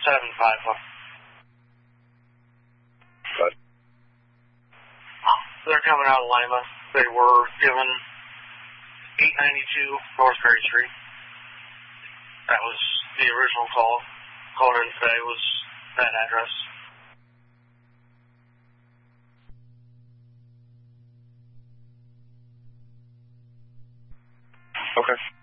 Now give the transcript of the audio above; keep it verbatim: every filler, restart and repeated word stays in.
seven five one. Good. They're coming out of Lima. They were given eight ninety-two North Perry Street. That was the original call. Called in today was that address. Okay.